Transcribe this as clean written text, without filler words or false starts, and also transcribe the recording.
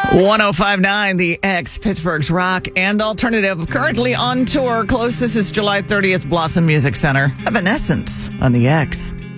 1059, the X, Pittsburgh's rock and alternative. Currently on tour. Closest is July 30th, Blossom Music Center. Evanescence on the X.